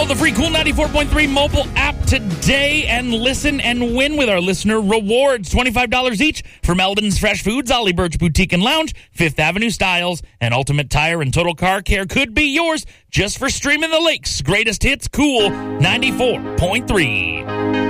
the free Cool 94.3 mobile app today and listen and win with our listener rewards. $25 each from Eldon's Fresh Foods, Ollie Birch Boutique and Lounge, Fifth Avenue Styles, and Ultimate Tire and Total Car Care could be yours just for streaming the Lakes' greatest hits, Cool 94.3.